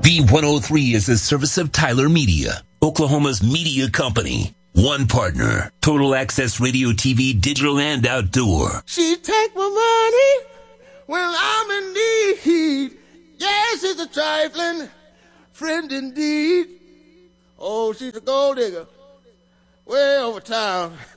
V103 is a service of Tyler Media, Oklahoma's media company. One partner, Total Access Radio, TV, digital, and outdoor. She take my money when I'm in need. Yes, it's a trifling friend indeed. Oh, she's a gold digger way over town.